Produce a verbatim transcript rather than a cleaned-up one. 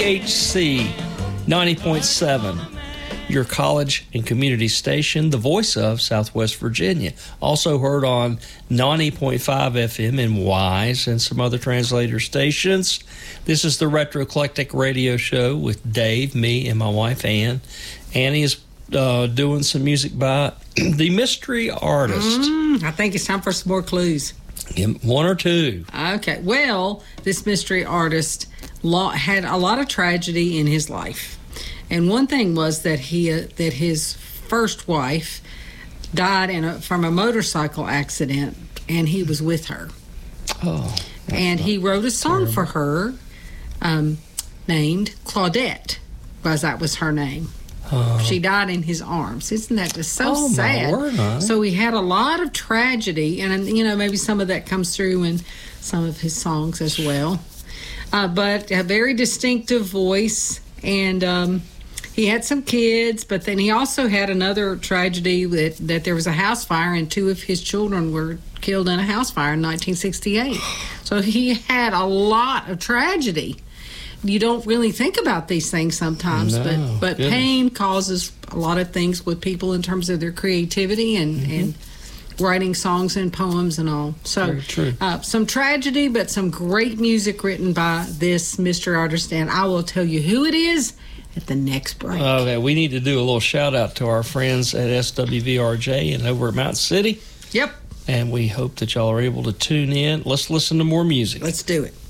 H C ninety point seven, your college and community station, the voice of Southwest Virginia. Also heard on ninety point five F M in Wise and some other translator stations. This is the Retro Eclectic Radio Show with Dave, me, and my wife, Ann. Annie is uh, doing some music by the Mystery Artist. Mm, I think it's time for some more clues. One or two. Okay. Well, this mystery artist lo- had a lot of tragedy in his life. And one thing was that he uh, that his first wife died in a, from a motorcycle accident, and he was with her. Oh. And he wrote a song terrible. for her um, named Claudette, because that was her name. Oh. She died in his arms. Isn't that just so oh, sad? My word, huh? So he had a lot of tragedy, and you know maybe some of that comes through in some of his songs as well. Uh, but a very distinctive voice, and um, he had some kids. But then he also had another tragedy that that there was a house fire, and two of his children were killed in a house fire in nineteen sixty-eight. So he had a lot of tragedy. You don't really think about these things sometimes, no, but, but pain causes a lot of things with people in terms of their creativity and, mm-hmm. and writing songs and poems and all. So uh, some tragedy, but some great music written by this Mister Artist, and I will tell you who it is at the next break. Okay, we need to do a little shout out to our friends at S W V R J and over at Mountain City. Yep. And we hope that y'all are able to tune in. Let's listen to more music. Let's do it.